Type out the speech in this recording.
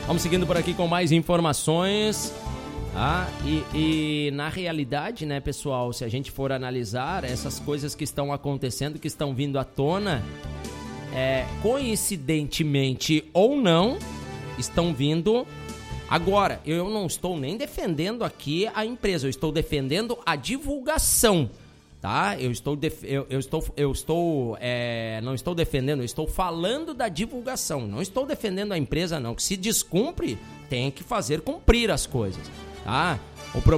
Vamos seguindo por aqui com mais informações. E na realidade, né, pessoal, se a gente for analisar essas coisas que estão acontecendo, que estão vindo à tona, coincidentemente ou não, estão vindo agora. Eu não estou nem defendendo aqui a empresa, eu estou defendendo a divulgação, tá? Não estou defendendo, eu estou falando da divulgação, não estou defendendo a empresa não, que se descumpre, tem que fazer cumprir as coisas, tá?